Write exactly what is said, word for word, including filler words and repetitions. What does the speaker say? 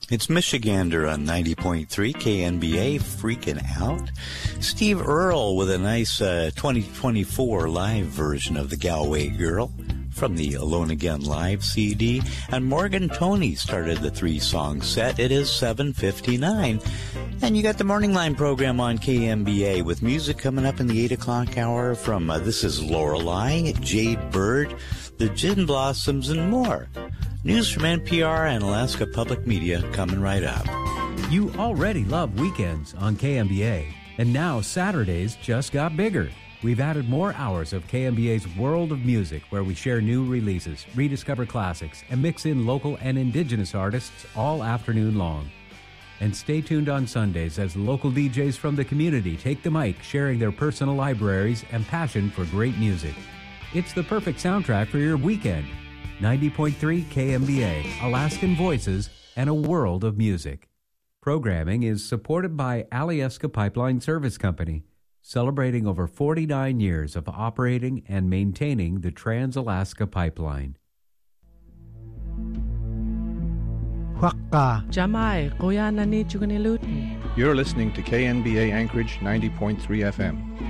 It's Michigander on ninety point three K N B A, freaking out. Steve Earle with a nice uh, twenty twenty-four live version of the Galway Girl from the Alone Again live C D. And Morgan Toney started the three-song set. It is seven fifty-nine. And you got the Morning Line program on K M B A with music coming up in the eight o'clock hour from, uh, this is Lorelei, Jade Bird, the Gin Blossoms, and more. News from N P R and Alaska Public Media coming right up. You already love weekends on K M B A, and now Saturdays just got bigger. We've added more hours of K M B A's World of Music, where we share new releases, rediscover classics, and mix in local and indigenous artists all afternoon long. And stay tuned on Sundays as local D Js from the community take the mic, sharing their personal libraries and passion for great music. It's the perfect soundtrack for your weekend. ninety point three K M B A, Alaskan Voices, and a world of music. Programming is supported by Alyeska Pipeline Service Company, celebrating over forty-nine years of operating and maintaining the Trans-Alaska Pipeline. You're listening to K N B A Anchorage ninety point three F M.